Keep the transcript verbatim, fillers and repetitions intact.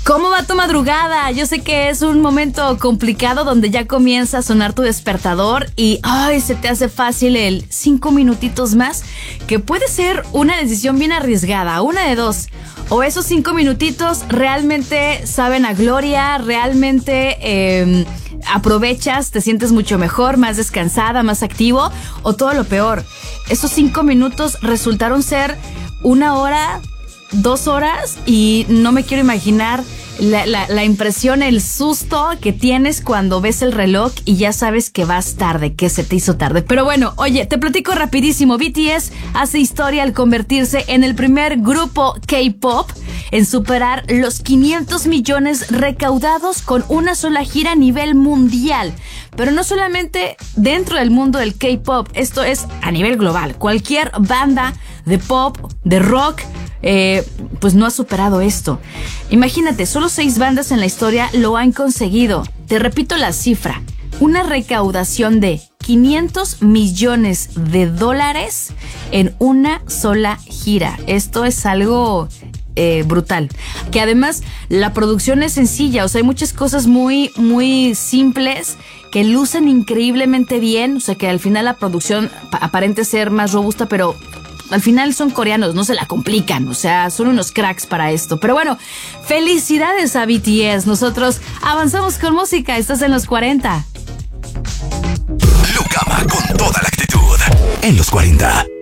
¿Cómo va tu madrugada? Yo sé que es un momento complicado donde ya comienza a sonar tu despertador y ay, se te hace fácil el cinco minutitos más, que puede ser una decisión bien arriesgada, una de dos. O esos cinco minutitos realmente saben a gloria, realmente eh, aprovechas, te sientes mucho mejor, más descansada, más activo, o todo lo peor. Esos cinco minutos resultaron ser una hora, dos horas y no me quiero imaginar la, la, la impresión, el susto que tienes cuando ves el reloj y ya sabes que vas tarde, que se te hizo tarde. Pero bueno, oye, te platico rapidísimo. B T S hace historia al convertirse en el primer grupo K-pop en superar los quinientos millones recaudados con una sola gira a nivel mundial. Pero no solamente dentro del mundo del K-pop, esto es a nivel global. Cualquier banda de pop, de rock, Eh, pues no ha superado esto. Imagínate, solo seis bandas en la historia lo han conseguido. Te repito la cifra: una recaudación de quinientos millones de dólares en una sola gira. Esto es algo eh, brutal. Que además la producción es sencilla, o sea, hay muchas cosas muy, muy simples que lucen increíblemente bien, o sea, que al final la producción aparente ser más robusta, pero al final son coreanos, no se la complican, o sea, son unos cracks para esto. Pero bueno, felicidades a B T S. Nosotros avanzamos con música, estás en los cuarenta. Lucama con toda la actitud en los cuarenta.